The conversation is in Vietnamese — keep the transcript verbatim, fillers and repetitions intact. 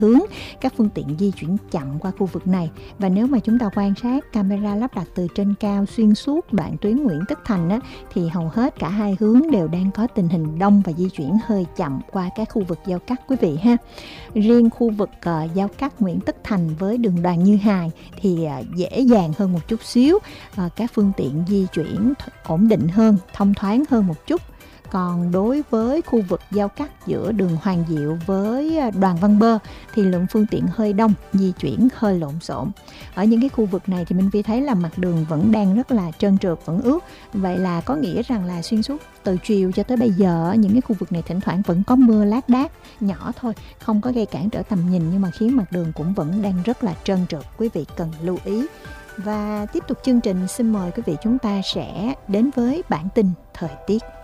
hướng các phương tiện di chuyển chậm qua khu vực này. Và nếu mà chúng ta quan sát camera lắp đặt từ trên cao xuyên suốt đoạn tuyến Nguyễn Tất Thành á, thì hầu hết cả hai hướng đều đang có tình hình đông và di chuyển hơi chậm qua các khu vực giao cắt quý vị ha. Riêng khu vực uh, giao cắt Nguyễn Tất Thành với đường Đoàn Như Hài thì uh, dễ dàng hơn một chút xíu, uh, các phương tiện di chuyển ổn định hơn, thông thoáng hơn một chút. Còn đối với khu vực giao cắt giữa đường Hoàng Diệu với Đoàn Văn Bơ thì lượng phương tiện hơi đông, di chuyển hơi lộn xộn. Ở những cái khu vực này thì Minh Vi thấy là mặt đường vẫn đang rất là trơn trượt, vẫn ướt. Vậy là có nghĩa rằng là xuyên suốt từ chiều cho tới bây giờ những cái khu vực này thỉnh thoảng vẫn có mưa lác đác nhỏ thôi, không có gây cản trở tầm nhìn, nhưng mà khiến mặt đường cũng vẫn đang rất là trơn trượt. Quý vị cần lưu ý. Và tiếp tục chương trình, xin mời quý vị chúng ta sẽ đến với bản tin thời tiết.